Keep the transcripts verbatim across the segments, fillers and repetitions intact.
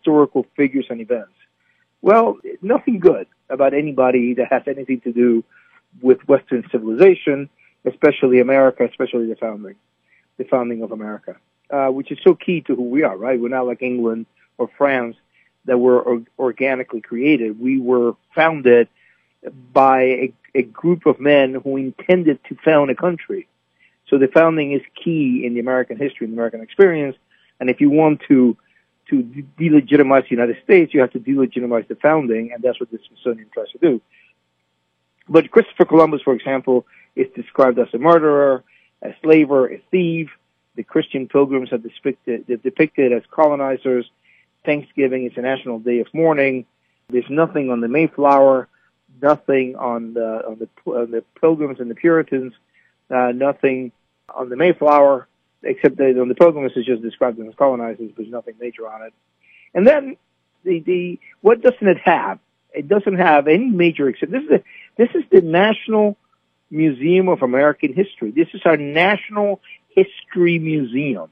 historical figures and events. Well, nothing good about anybody that has anything to do with Western civilization, especially America, especially the founding, the founding of America, uh, which is so key to who we are, right? We're not like England or France that were or- organically created. We were founded by a, a group of men who intended to found a country. So the founding is key in the American history, in the American experience. And if you want to to delegitimize the United States, you have to delegitimize the founding, and that's what the Smithsonian tries to do. But Christopher Columbus, for example, is described as a murderer, a slaver, a thief. The Christian pilgrims are depicted, they're depicted as colonizers. Thanksgiving is a national day of mourning. There's nothing on the Mayflower, nothing on the on the, on the Pilgrims and the Puritans, uh, nothing on the Mayflower, except that on the Pilgrims is just described them as colonizers. There's nothing major on it. And then the the what doesn't it have? It doesn't have any major except this is a, this is the National Museum of American History. This is our National History Museum.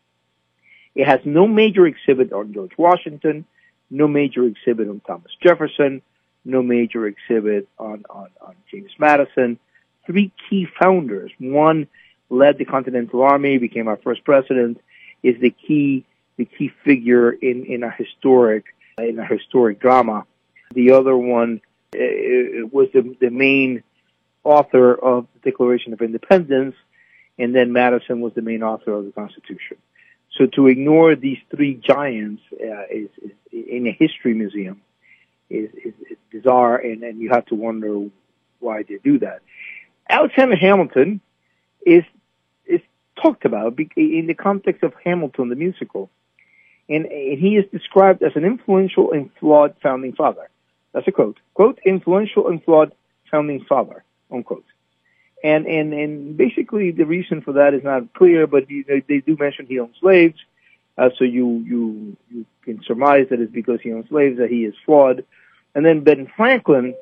It has no major exhibit on George Washington, no major exhibit on Thomas Jefferson, no major exhibit on, on, on James Madison. Three key founders. One led the Continental Army, became our first president, is the key the key figure in, in a historic in a historic drama. The other one uh, was the, the main author of the Declaration of Independence, and then Madison was the main author of the Constitution. So to ignore these three giants uh, is, is in a history museum is, is, is bizarre, and, and you have to wonder why they do that. Alexander Hamilton is is talked about in the context of Hamilton the musical, and, and he is described as an influential and flawed founding father. That's a quote. Quote, influential and flawed founding father, unquote. And, and, and basically the reason for that is not clear, but you know, they do mention he owned slaves. Uh, so you, you, you can surmise that it's because he owned slaves that he is flawed. And then Ben Franklin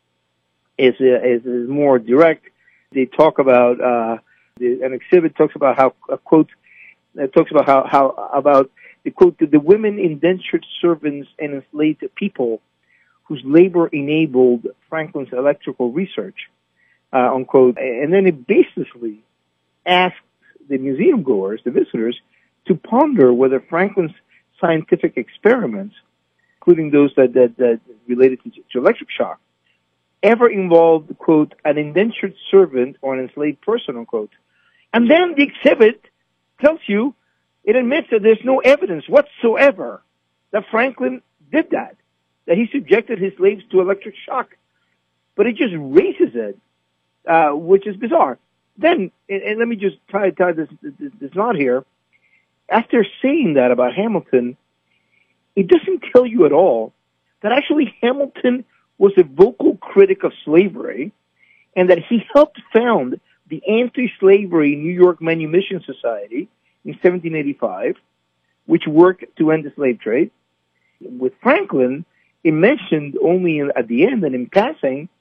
is, uh, is, is more direct. They talk about, uh, the, an exhibit talks about how, a quote, it talks about how, how, about the quote, the women indentured servants and enslaved people whose labor enabled Franklin's electrical research, uh, unquote. And then it basically asked the museum goers, the visitors, to ponder whether Franklin's scientific experiments, including those that, that, that related to, to electric shock, ever involved, quote, an indentured servant or an enslaved person, unquote. And then the exhibit tells you, it admits that there's no evidence whatsoever that Franklin did that, that he subjected his slaves to electric shock. But it just raises it, uh, which is bizarre. Then, and, and let me just try to tie this, this, this knot here. After saying that about Hamilton, it doesn't tell you at all that actually Hamilton was a vocal critic of slavery and that he helped found the Anti-Slavery New York Manumission Society in seventeen eighty-five, which worked to end the slave trade. With Franklin, it mentioned only in, at the end and in passing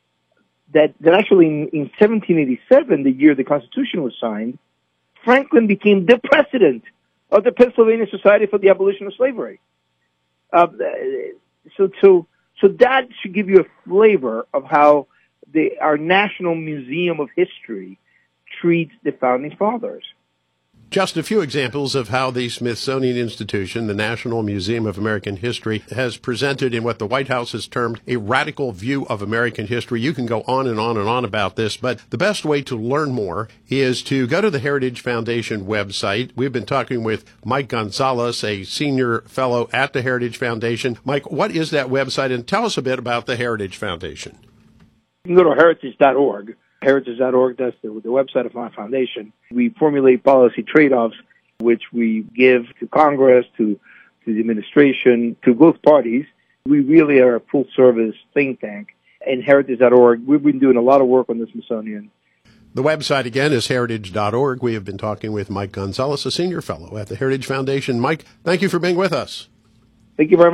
that, that actually in, in seventeen eighty-seven, the year the Constitution was signed, Franklin became the president of the Pennsylvania Society for the Abolition of Slavery. Uh, so, so, so that should give you a flavor of how the, our National Museum of History treats the Founding Fathers. Just a few examples of how the Smithsonian Institution, the National Museum of American History, has presented in what the White House has termed a radical view of American history. You can go on and on and on about this, but the best way to learn more is to go to the Heritage Foundation website. We've been talking with Mike Gonzalez, a senior fellow at the Heritage Foundation. Mike, what is that website? And tell us a bit about the Heritage Foundation. You can go to heritage dot org. heritage dot org, that's the, the website of my foundation. We formulate policy trade-offs, which we give to Congress, to, to the administration, to both parties. We really are a full-service think tank. And heritage dot org, we've been doing a lot of work on the Smithsonian. The website, again, is heritage dot org. We have been talking with Mike Gonzalez, a senior fellow at the Heritage Foundation. Mike, thank you for being with us. Thank you very much.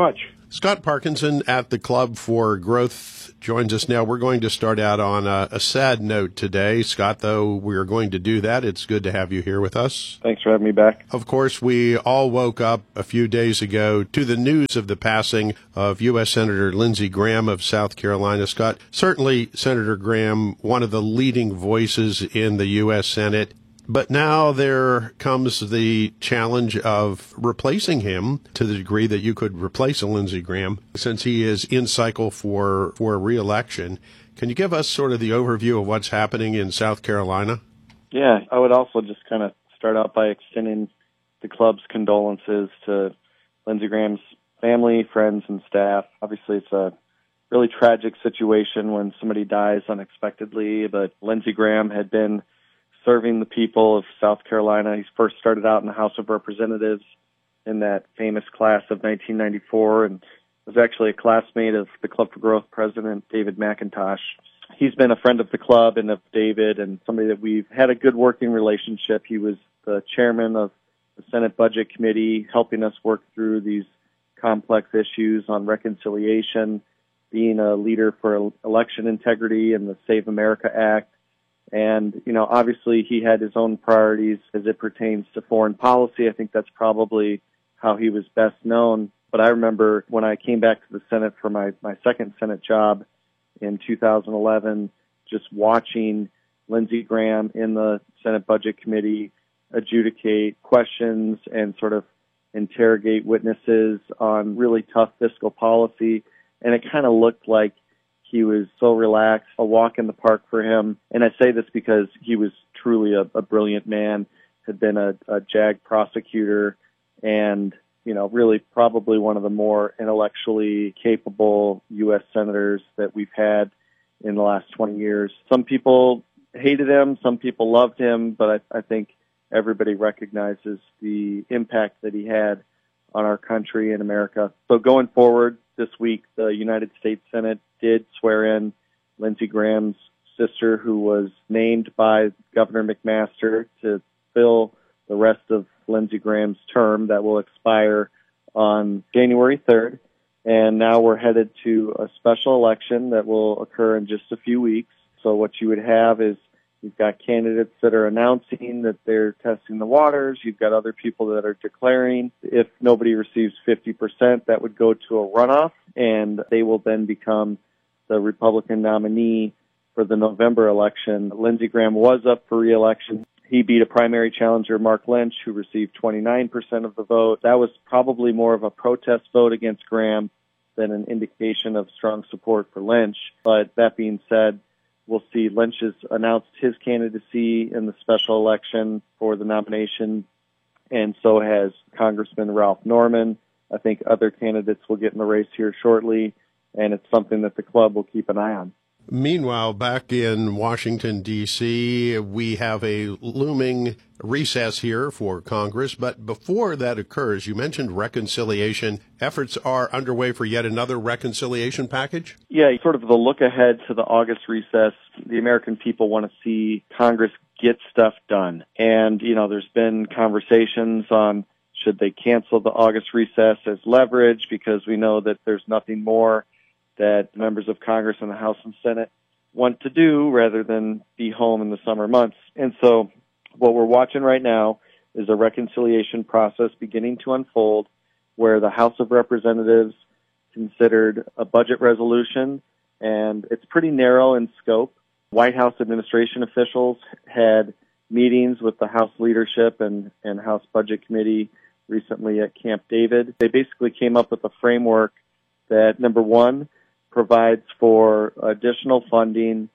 Scott Parkinson at the Club for Growth joins us now. We're going to start out on a, a sad note today. Scott, though we are going to do that, it's good to have you here with us. Thanks for having me back. Of course, we all woke up a few days ago to the news of the passing of U S. Senator Lindsey Graham of South Carolina. Scott, certainly Senator Graham, one of the leading voices in the U S. Senate. But now there comes the challenge of replacing him to the degree that you could replace a Lindsey Graham since he is in cycle for, for re-election. Can you give us sort of the overview of what's happening in South Carolina? Yeah, I would also just kind of start out by extending the club's condolences to Lindsey Graham's family, friends, and staff. Obviously, it's a really tragic situation when somebody dies unexpectedly, but Lindsey Graham had been serving the people of South Carolina. He first started out in the House of Representatives in that famous class of nineteen ninety-four and was actually a classmate of the Club for Growth president, David McIntosh. He's been a friend of the club and of David and somebody that we've had a good working relationship. He was the chairman of the Senate Budget Committee, helping us work through these complex issues on reconciliation, being a leader for election integrity and the Save America Act. And, you know, obviously he had his own priorities as it pertains to foreign policy. I think that's probably how he was best known. But I remember when I came back to the Senate for my, my second Senate job in two thousand eleven, just watching Lindsey Graham in the Senate Budget Committee adjudicate questions and sort of interrogate witnesses on really tough fiscal policy. And it kind of looked like he was so relaxed, a walk in the park for him. And I say this because he was truly a, a brilliant man, had been a, a JAG prosecutor, and, you know, really probably one of the more intellectually capable U S senators that we've had in the last twenty years. Some people hated him, some people loved him, but I, I think everybody recognizes the impact that he had on our country and America. So going forward, this week, the United States Senate did swear in Lindsey Graham's sister, who was named by Governor McMaster to fill the rest of Lindsey Graham's term that will expire on January third. And now we're headed to a special election that will occur in just a few weeks. So what you would have is you've got candidates that are announcing that they're testing the waters. You've got other people that are declaring. If nobody receives fifty percent, that would go to a runoff, and they will then become the Republican nominee for the November election. Lindsey Graham was up for re-election. He beat a primary challenger, Mark Lynch, who received twenty-nine percent of the vote. That was probably more of a protest vote against Graham than an indication of strong support for Lynch. But that being said, we'll see Lynch has announced his candidacy in the special election for the nomination, and so has Congressman Ralph Norman. I think other candidates will get in the race here shortly, and it's something that the club will keep an eye on. Meanwhile, back in Washington, D C, we have a looming recess here for Congress. But before that occurs, you mentioned reconciliation. Efforts are underway for yet another reconciliation package? Yeah, sort of the look ahead to the August recess. The American people want to see Congress get stuff done. And, you know, there's been conversations on should they cancel the August recess as leverage, because we know that there's nothing more that members of Congress and the House and Senate want to do rather than be home in the summer months. And so what we're watching right now is a reconciliation process beginning to unfold where the House of Representatives considered a budget resolution, and it's pretty narrow in scope. White House administration officials had meetings with the House leadership and, and House Budget Committee recently at Camp David. They basically came up with a framework that, number one, provides for additional funding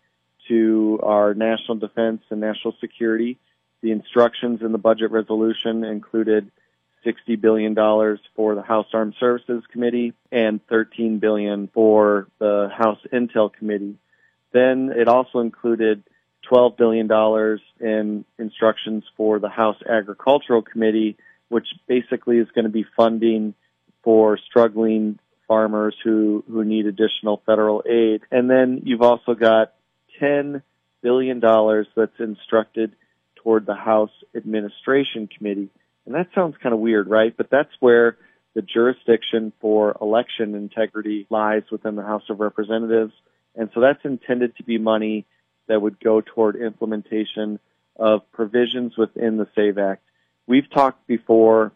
to our national defense and national security. The instructions in the budget resolution included sixty billion dollars for the House Armed Services Committee and thirteen billion dollars for the House Intel Committee. Then it also included twelve billion dollars in instructions for the House Agricultural Committee, which basically is going to be funding for struggling farmers who, who need additional federal aid. And then you've also got ten billion dollars that's instructed toward the House Administration Committee. And that sounds kind of weird, right? But that's where the jurisdiction for election integrity lies within the House of Representatives. And so that's intended to be money that would go toward implementation of provisions within the SAVE Act. We've talked before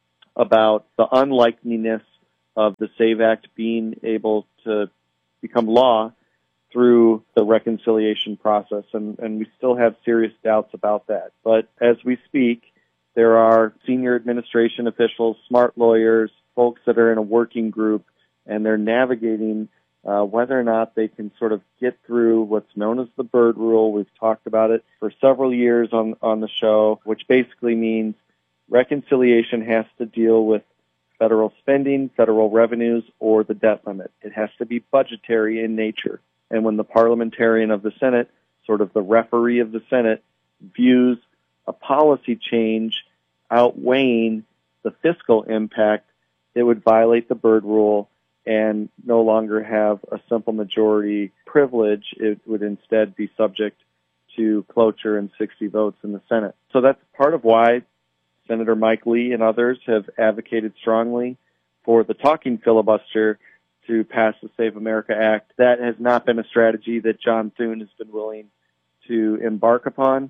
about the unlikeliness of the SAVE Act being able to become law through the reconciliation process, and, and we still have serious doubts about that. But as we speak, there are senior administration officials, smart lawyers, folks that are in a working group, and they're navigating uh, whether or not they can sort of get through what's known as the Byrd Rule. We've talked about it for several years on, on the show, which basically means reconciliation has to deal with federal spending, federal revenues, or the debt limit. It has to be budgetary in nature. And when the parliamentarian of the Senate, sort of the referee of the Senate, views a policy change outweighing the fiscal impact, it would violate the Byrd Rule and no longer have a simple majority privilege. It would instead be subject to cloture and sixty votes in the Senate. So that's part of why Senator Mike Lee and others have advocated strongly for the talking filibuster to pass the Save America Act. That has not been a strategy that John Thune has been willing to embark upon.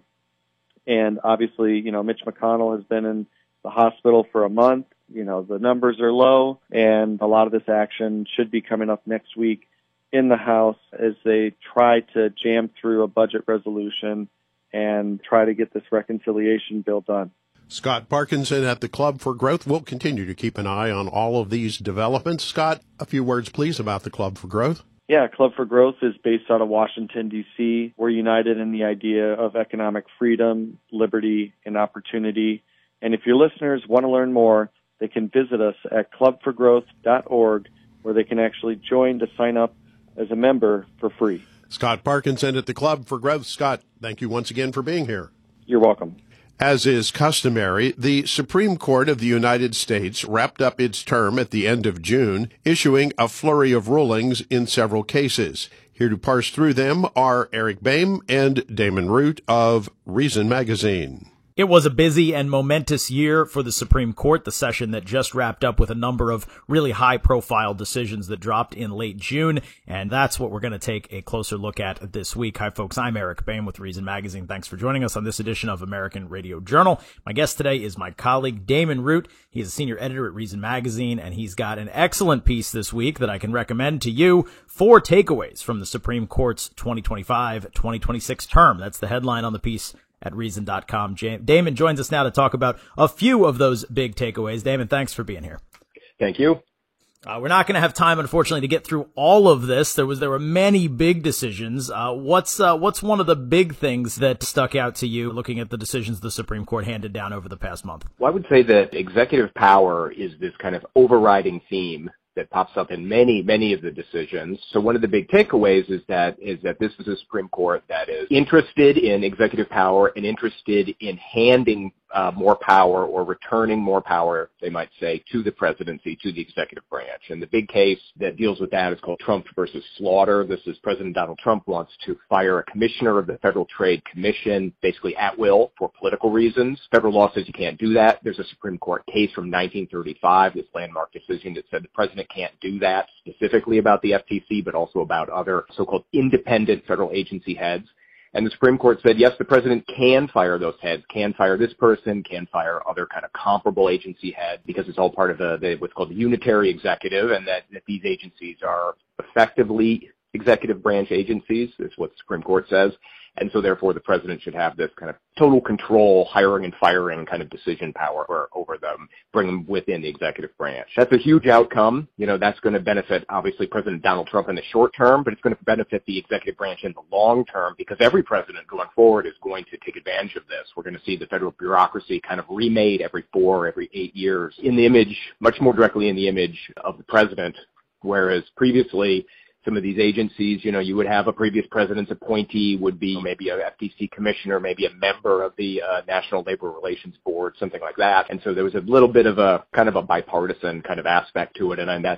And obviously, you know, Mitch McConnell has been in the hospital for a month. You know, the numbers are low, and a lot of this action should be coming up next week in the House as they try to jam through a budget resolution and try to get this reconciliation bill done. Scott Parkinson at the Club for Growth. We'll continue to keep an eye on all of these developments. Scott, a few words, please, about the Club for Growth. Yeah, Club for Growth is based out of Washington, D C We're united in the idea of economic freedom, liberty, and opportunity. And if your listeners want to learn more, they can visit us at club for growth dot org, where they can actually join to sign up as a member for free. Scott Parkinson at the Club for Growth. Scott, thank you once again for being here. You're welcome. As is customary, the Supreme Court of the United States wrapped up its term at the end of June, issuing a flurry of rulings in several cases. Here to parse through them are Eric Boehm and Damon Root of Reason Magazine. It was a busy and momentous year for the Supreme Court, the session that just wrapped up with a number of really high-profile decisions that dropped in late June, and that's what we're going to take a closer look at this week. Hi, folks. I'm Eric Boehm with Reason Magazine. Thanks for joining us on this edition of American Radio Journal. My guest today is my colleague, Damon Root. He is a senior editor at Reason Magazine, and he's got an excellent piece this week that I can recommend to you. Four takeaways from the Supreme Court's twenty twenty-five twenty twenty-six term. That's the headline on the piece at reason dot com. Damon joins us now to talk about a few of those big takeaways. Damon, thanks for being here. Thank you. Uh, we're not going to have time, unfortunately, to get through all of this. There was there were many big decisions. Uh, what's uh, what's one of the big things that stuck out to you looking at the decisions the Supreme Court handed down over the past month? Well, I would say that executive power is this kind of overriding theme that pops up in many, many of the decisions. So one of the big takeaways is that is that this is a Supreme Court that is interested in executive power and interested in handing uh, more power or returning more power, they might say, to the presidency, to the executive branch. And the big case that deals with that is called Trump versus Slaughter. This is President Donald Trump wants to fire a commissioner of the Federal Trade Commission, basically at will for political reasons. Federal law says you can't do that. There's a Supreme Court case from nineteen thirty-five, this landmark decision that said the president can't do that, specifically about the F T C, but also about other so-called independent federal agency heads. And the Supreme Court said, yes, the president can fire those heads, can fire this person, can fire other kind of comparable agency heads, because it's all part of the, the what's called the unitary executive, and that, that these agencies are effectively executive branch agencies, is what the Supreme Court says. And so therefore the president should have this kind of total control, hiring and firing kind of decision power over, over them, bring them within the executive branch. That's a huge outcome. You know, that's going to benefit obviously President Donald Trump in the short term, but it's going to benefit the executive branch in the long term, because every president going forward is going to take advantage of this. We're going to see the federal bureaucracy kind of remade every four, every eight years in the image, much more directly in the image of the president, whereas previously some of these agencies, you know, you would have a previous president's appointee would be maybe a F T C commissioner, maybe a member of the uh, National Labor Relations Board, something like that. And so there was a little bit of a kind of a bipartisan kind of aspect to it, and, and that's going to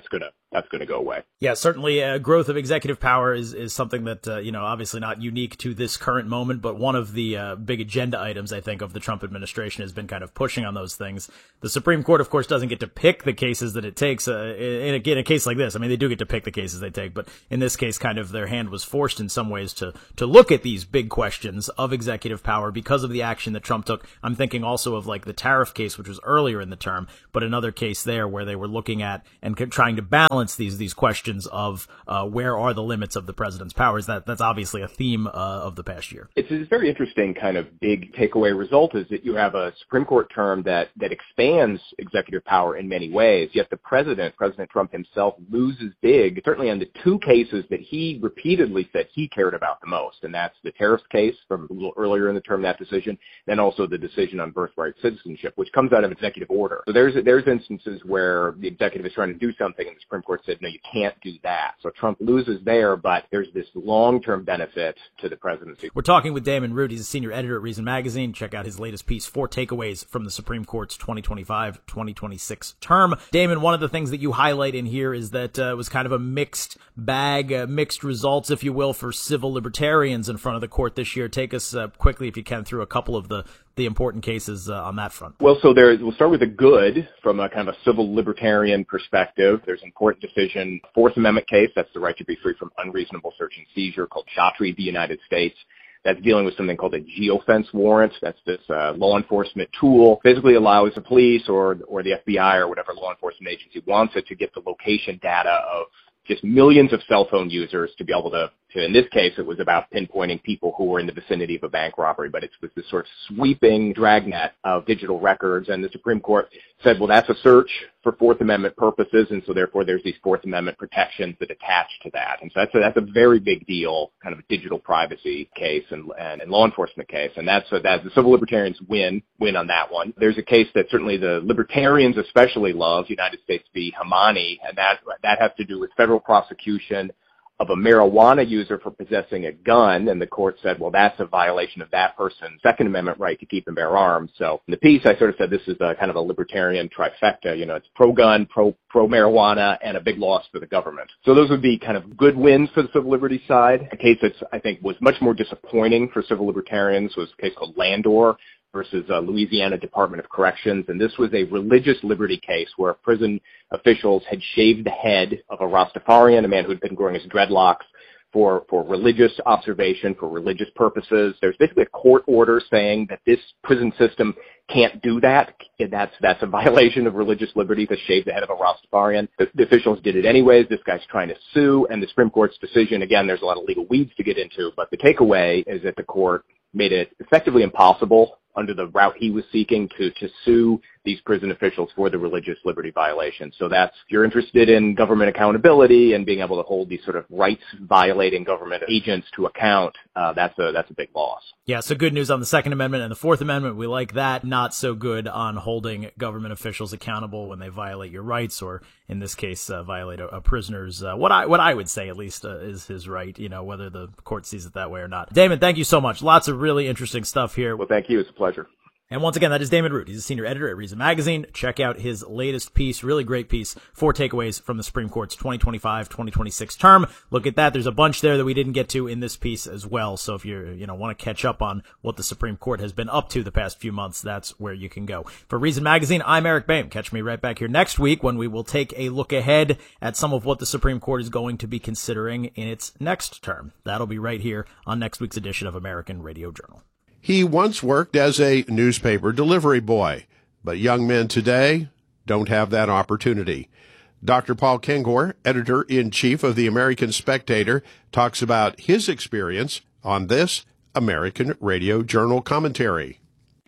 that's going to go away. Yeah, certainly uh, growth of executive power is, is something that, uh, you know, obviously not unique to this current moment, but one of the uh, big agenda items, I think, of the Trump administration has been kind of pushing on those things. The Supreme Court, of course, doesn't get to pick the cases that it takes. Uh, in, a, in a case like this, I mean, they do get to pick the cases they take, but in this case, kind of their hand was forced in some ways to, to look at these big questions of executive power because of the action that Trump took. I'm thinking also of like the tariff case, which was earlier in the term, but another case there where they were looking at and trying to balance these, these questions of uh, where are the limits of the president's powers. That that's obviously a theme uh, of the past year. It's a very interesting kind of big takeaway result is that you have a Supreme Court term that, that expands executive power in many ways, yet the president, President Trump himself, loses big, certainly on the two cases that he repeatedly said he cared about the most, and that's the tariffs case from a little earlier in the term, that decision, then also the decision on birthright citizenship, which comes out of executive order. So there's there's instances where the executive is trying to do something and the Supreme Court said, no, you can't do that. So Trump loses there, but there's this long-term benefit to the presidency. We're talking with Damon Root. He's a senior editor at Reason Magazine. Check out his latest piece, Four Takeaways from the Supreme Court's twenty twenty-five twenty twenty-six term. Damon, one of the things that you highlight in here is that uh, it was kind of a mixed bag, uh, mixed results, if you will, for civil libertarians in front of the court this year. Take us uh, quickly, if you can, through a couple of the the important cases uh, on that front. Well, so there, we'll start with the good from a kind of a civil libertarian perspective. There's an important decision, Fourth Amendment case, that's the right to be free from unreasonable search and seizure, called Chatri v. United States. That's dealing with something called a geofence warrant. That's this uh, law enforcement tool. Basically allows the police or or the F B I or whatever law enforcement agency wants it to get the location data of just millions of cell phone users to be able to, to, in this case, it was about pinpointing people who were in the vicinity of a bank robbery, but it was this sort of sweeping dragnet of digital records. And the Supreme Court said, well, that's a search for Fourth Amendment purposes, and so therefore there's these Fourth Amendment protections that attach to that. And so that's a, that's a very big deal, kind of a digital privacy case and, and, and law enforcement case. And that's a, that the civil libertarians win, win on that one. There's a case that certainly the libertarians especially love, United States v. Hamani, and that, that has to do with federal prosecution of a marijuana user for possessing a gun, and the court said, well, that's a violation of that person's Second Amendment right to keep and bear arms. So in the piece, I sort of said this is a kind of a libertarian trifecta. You know, it's pro-gun, pro, pro-marijuana, and a big loss for the government. So those would be kind of good wins for the civil liberties side. A case that's, I think, was much more disappointing for civil libertarians was a case called Landor versus uh, Louisiana Department of Corrections. And this was a religious liberty case where prison officials had shaved the head of a Rastafarian, a man who had been growing his dreadlocks, for, for religious observation, for religious purposes. There's basically a court order saying that this prison system can't do that. That's, that's a violation of religious liberty to shave the head of a Rastafarian. The, the officials did it anyways. This guy's trying to sue, and the Supreme Court's decision, again, there's a lot of legal weeds to get into, but the takeaway is that the court made it effectively impossible under the route he was seeking to, to sue these prison officials for the religious liberty violations. So that's, if you're interested in government accountability and being able to hold these sort of rights-violating government agents to account, uh, that's a that's a big loss. Yeah, so good news on the Second Amendment and the Fourth Amendment. We like that. Not so good on holding government officials accountable when they violate your rights, or in this case, uh, violate a, a prisoner's, uh, what I what I would say at least uh, is his right, you know, whether the court sees it that way or not. Damon, thank you so much. Lots of really interesting stuff here. Well, thank you. It's a pleasure. And once again, that is Damon Root. He's a senior editor at Reason Magazine. Check out his latest piece, really great piece, Four Takeaways from the Supreme Court's twenty twenty-five twenty twenty-six term. Look at that. There's a bunch there that we didn't get to in this piece as well. So if you you know want to catch up on what the Supreme Court has been up to the past few months, that's where you can go. For Reason Magazine, I'm Eric Boehm. Catch me right back here next week when we will take a look ahead at some of what the Supreme Court is going to be considering in its next term. That'll be right here on next week's edition of American Radio Journal. He once worked as a newspaper delivery boy, but young men today don't have that opportunity. Doctor Paul Kengor, editor-in-chief of the American Spectator, talks about his experience on this American Radio Journal commentary.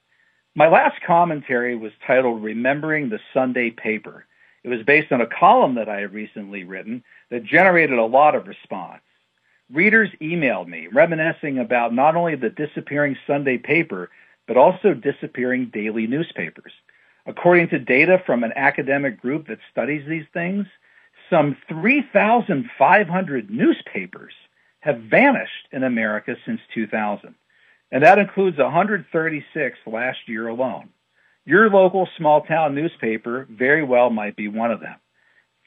My last commentary was titled Remembering the Sunday Paper. It was based on a column that I had recently written that generated a lot of response. Readers emailed me reminiscing about not only the disappearing Sunday paper, but also disappearing daily newspapers. According to data from an academic group that studies these things, some three thousand five hundred newspapers have vanished in America since two thousand. And that includes one hundred thirty-six last year alone. Your local small-town newspaper very well might be one of them.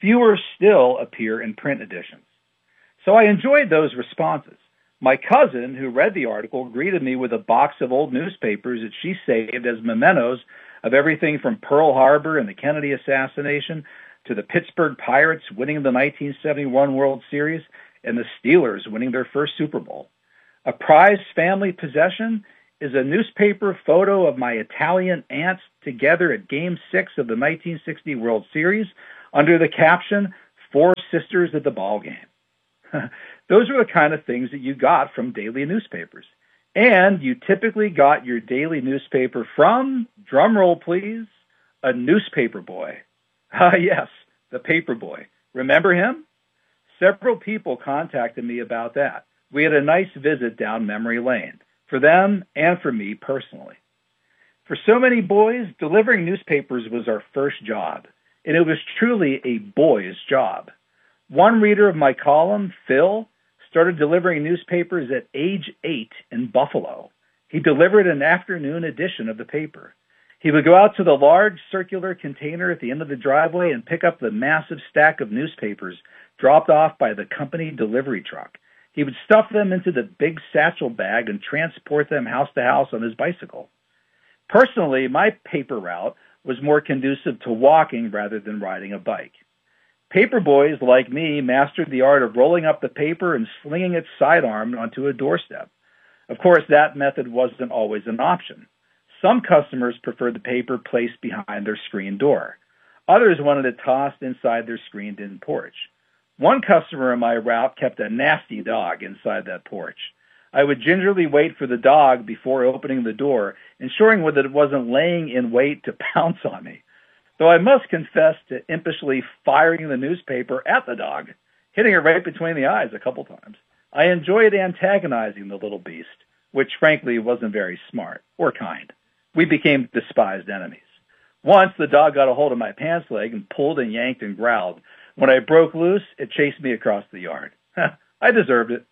fewer still appear in print editions. So I enjoyed those responses. My cousin, who read the article, greeted me with a box of old newspapers that she saved as mementos of everything from Pearl Harbor and the Kennedy assassination to the Pittsburgh Pirates winning the nineteen seventy-one World Series and the Steelers winning their first Super Bowl. A prized family possession is a newspaper photo of my Italian aunts together at Game six of the nineteen sixty World Series under the caption, Four Sisters at the Ball Game. Those are the kind of things that you got from daily newspapers. And you typically got your daily newspaper from, drumroll please, a newspaper boy. Ah, yes, the paper boy. Remember him? Several people contacted me about that. We had a nice visit down memory lane, for them and for me personally. For so many boys, delivering newspapers was our first job, and it was truly a boy's job. One reader of my column, Phil, started delivering newspapers at age eight in Buffalo. He delivered an afternoon edition of the paper. He would go out to the large circular container at the end of the driveway and pick up the massive stack of newspapers dropped off by the company delivery truck. He would stuff them into the big satchel bag and transport them house to house on his bicycle. Personally, my paper route was more conducive to walking rather than riding a bike. Paper boys like me mastered the art of rolling up the paper and slinging it sidearm onto a doorstep. Of course, that method wasn't always an option. Some customers preferred the paper placed behind their screen door. Others wanted it tossed inside their screened-in porch. One customer in my route kept a nasty dog inside that porch. I would gingerly wait for the dog before opening the door, ensuring that it wasn't laying in wait to pounce on me. Though I must confess to impishly firing the newspaper at the dog, hitting it right between the eyes a couple times. I enjoyed antagonizing the little beast, which frankly wasn't very smart or kind. We became despised enemies. Once the dog got a hold of my pants leg and pulled and yanked and growled. When I broke loose, it chased me across the yard. I deserved it.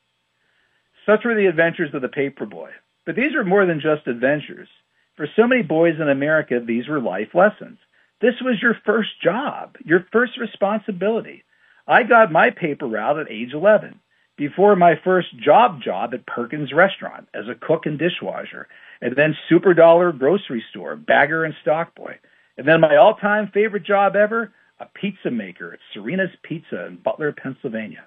Such were the adventures of the paper boy. But these are more than just adventures. For so many boys in America, these were life lessons. This was your first job, your first responsibility. I got my paper route at age eleven, before my first job job at Perkins Restaurant as a cook and dishwasher, and then Super Dollar grocery store, bagger and stock boy. And then my all-time favorite job ever, a pizza maker at Serena's Pizza in Butler, Pennsylvania.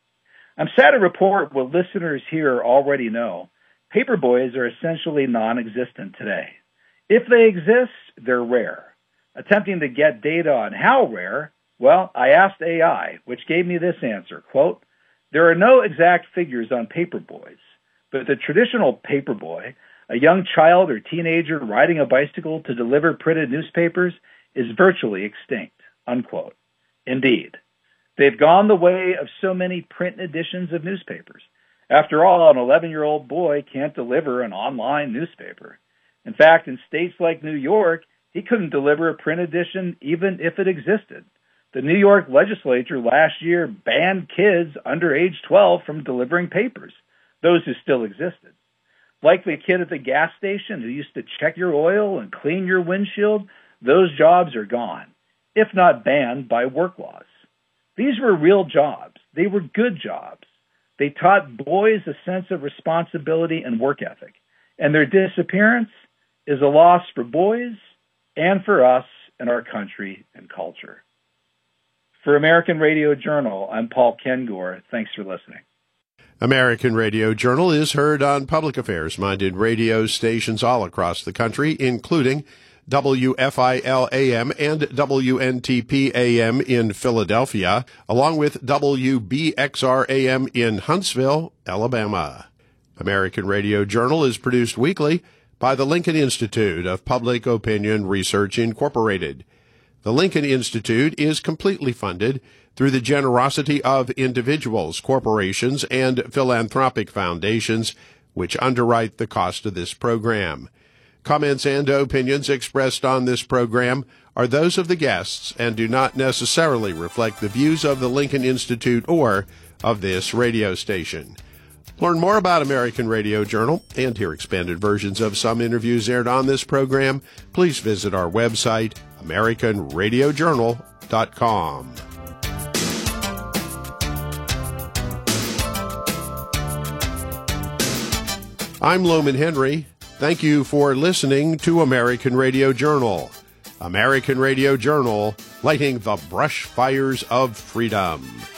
I'm sad to report what listeners here already know. Paper boys are essentially non-existent today. If they exist, they're rare. Attempting to get data on how rare, well, I asked A I, which gave me this answer, quote, there are no exact figures on paper boys, but the traditional paper boy, a young child or teenager riding a bicycle to deliver printed newspapers, is virtually extinct, unquote. Indeed, they've gone the way of so many print editions of newspapers. After all, an eleven-year-old boy can't deliver an online newspaper. In fact, in states like New York, he couldn't deliver a print edition even if it existed. The New York legislature last year banned kids under age twelve from delivering papers, those who still existed. Like the kid at the gas station who used to check your oil and clean your windshield, those jobs are gone, if not banned by work laws. These were real jobs. They were good jobs. They taught boys a sense of responsibility and work ethic, and their disappearance is a loss for boys and for us and our country and culture. For American Radio Journal, I'm Paul Kengor. Thanks for listening. American Radio Journal is heard on public affairs-minded radio stations all across the country, including W F I L A M and W N T P A M in Philadelphia, along with W B X R A M in Huntsville, Alabama. American Radio Journal is produced weekly by the Lincoln Institute of Public Opinion Research, Incorporated. The Lincoln Institute is completely funded through the generosity of individuals, corporations, and philanthropic foundations, which underwrite the cost of this program. Comments and opinions expressed on this program are those of the guests and do not necessarily reflect the views of the Lincoln Institute or of this radio station. Learn more about American Radio Journal and hear expanded versions of some interviews aired on this program. Please visit our website, American Radio Journal dot com. I'm Loman Henry. Thank you for listening to American Radio Journal. American Radio Journal, lighting the brush fires of freedom.